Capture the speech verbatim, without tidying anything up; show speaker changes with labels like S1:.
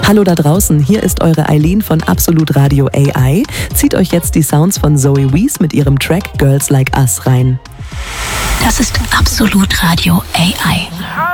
S1: Hallo da draußen, hier ist eure Eileen von Absolut Radio A I. Zieht euch jetzt die Sounds von Zoe Wees mit ihrem Track Girls Like Us rein.
S2: Das ist Absolut Radio A I.